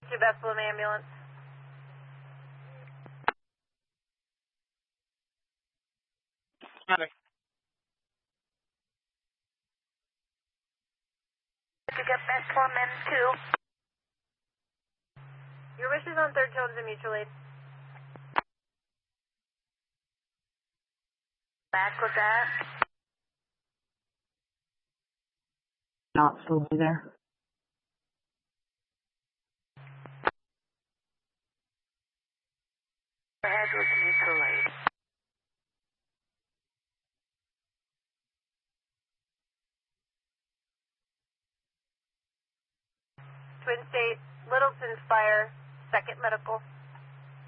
to Bethlehem ambulance. Got it. To get Bethlehem M2. Your wish is on 3rd Children's and mutual aid. Back with that. Not fully there. Ahead with mutual aid. Twin State, Littleton Spire, 2nd Medical.